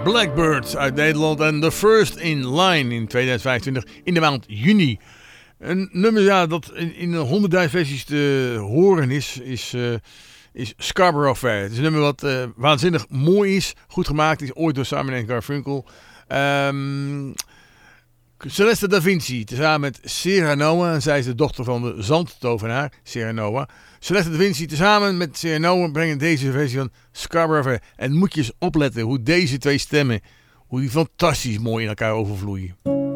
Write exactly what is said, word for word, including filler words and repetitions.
Blackbird uit Nederland en The First in Line in tweeduizend vijfentwintig in de maand juni. Een nummer ja, dat in, in honderdduizend versies te horen is, is, uh, is Scarborough Fair. Het is een nummer wat uh, waanzinnig mooi is, goed gemaakt is, ooit door Simon en Garfunkel. Um, Celeste Da Vinci, tezamen met Sarah Noah, zij is de dochter van de zandtovenaar, Sarah Noah. Celeste Da Vinci, tezamen met Sarah Noah, brengen deze versie van Scarborough Fair. En moet je eens opletten hoe deze twee stemmen, hoe die fantastisch mooi in elkaar overvloeien.